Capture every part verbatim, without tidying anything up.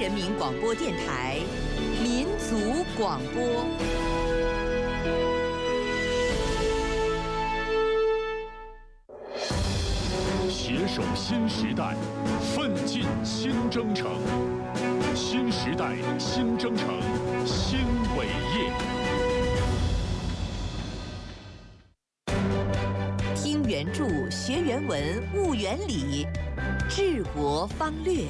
人民广播电台民族广播。 携手新时代，奋进新征程。新时代，新征程，新伟业。 听原著，学原文，悟原理，治国方略。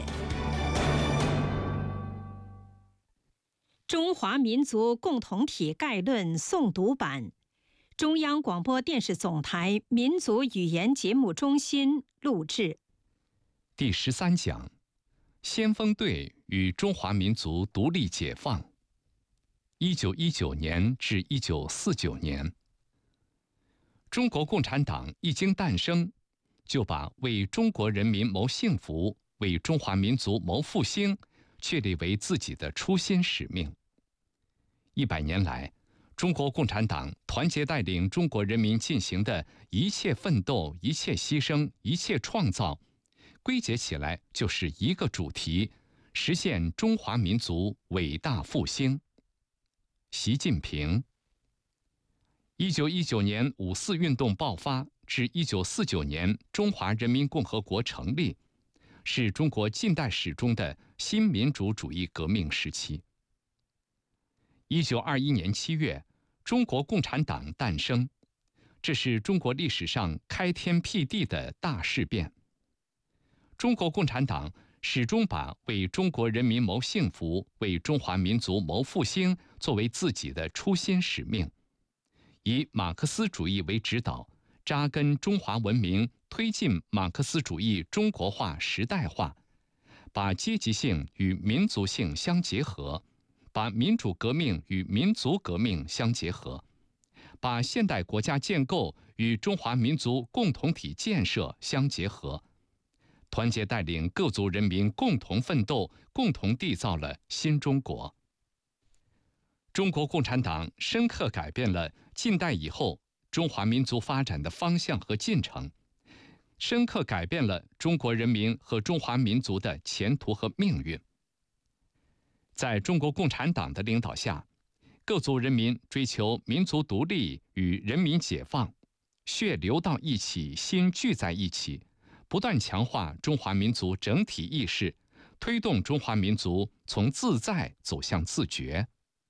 中华民族共同体概论诵读版，中央广播电视总台民族语言节目中心录制。 第十三讲：先锋队与中华民族独立解放。一九一九年至一九四九年，中国共产党一经诞生，就把为中国人民谋幸福、为中华民族谋复兴确立为自己的初心使命。一百年来，中国共产党团结带领中国人民进行的一切奋斗、一切牺牲、一切创造，归结起来就是一个主题：实现中华民族伟大复兴。习近平。一九一九年五四运动爆发至一九四九年中华人民共和国成立，是中国近代史中的新民主主义革命时期。一九二一年七月，中国共产党诞生，这是中国历史上开天辟地的大事变。中国共产党始终把为中国人民谋幸福、为中华民族谋复兴作为自己的初心使命，以马克思主义为指导，扎根中华文明，推进马克思主义中国化、时代化，把阶级性与民族性相结合，把民主革命与民族革命相结合，把现代国家建构与中华民族共同体建设相结合，团结带领各族人民共同奋斗，共同缔造了新中国。中国共产党深刻改变了近代以后中华民族发展的方向和进程，深刻改变了中国人民和中华民族的前途和命运。在中国共产党的领导下，各族人民追求民族独立与人民解放，血流到一起，心聚在一起，不断强化中华民族整体意识，推动中华民族从自在走向自觉。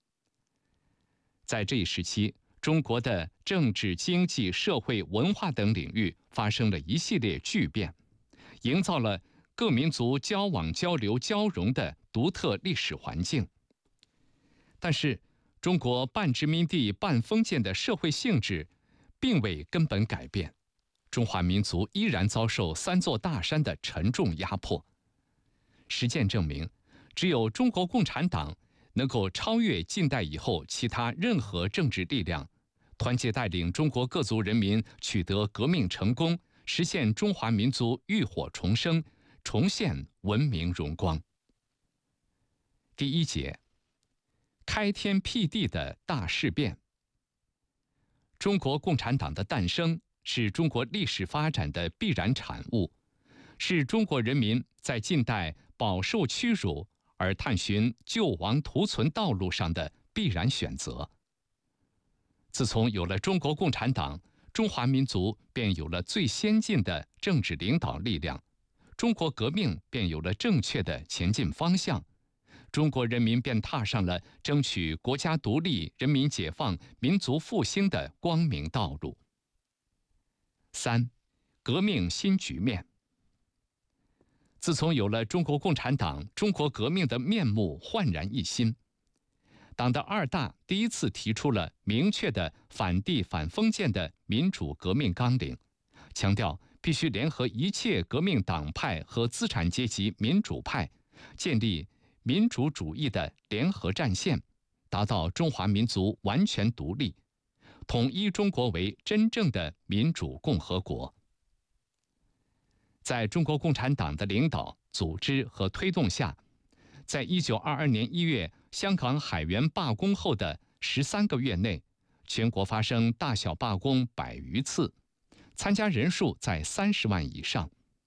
在这一时期，中国的政治、经济、社会、文化等领域发生了一系列巨变，营造了各民族交往、交流、交融的独特历史环境。但是，中国半殖民地半封建的社会性质并未根本改变，中华民族依然遭受三座大山的沉重压迫。实践证明，只有中国共产党能够超越近代以后其他任何政治力量，团结带领中国各族人民取得革命成功，实现中华民族浴火重生，重现文明荣光。第一节：开天辟地的大事变。中国共产党的诞生是中国历史发展的必然产物，是中国人民在近代饱受屈辱而探寻救亡图存道路上的必然选择。自从有了中国共产党，中华民族便有了最先进的政治领导力量，中国革命便有了正确的前进方向，中国人民便踏上了争取国家独立、人民解放、民族复兴的光明道路。三、革命新局面。自从有了中国共产党，中国革命的面目焕然一新。党的二大第一次提出了明确的反帝反封建的民主革命纲领，强调必须联合一切革命党派和资产阶级民主派，建立民主主义的联合战线，达到中华民族完全独立，统一中国为真正的民主共和国。在中国共产党的领导、组织和推动下，在一九二二年一月香港海员罢工后的十三个月内，全国发生大小罢工百余次，参加人数在三十万以上。